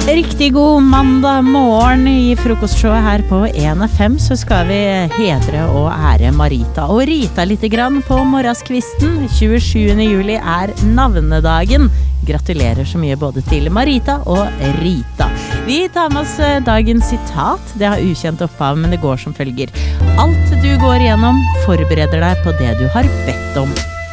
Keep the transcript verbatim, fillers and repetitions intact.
Riktig god mandag morgen I frokostshowet her på en F M, så skal vi hedre og ære Marita og Rita litt grann på morgenskvisten. tjuesjuende juli er navnedagen. Gratulerer så mye både til Marita og Rita. Vi tar med oss dagens sitat. Det har ukjent opphav, men det går som følger. Alt du går igjennom forbereder deg på det du har bedt om.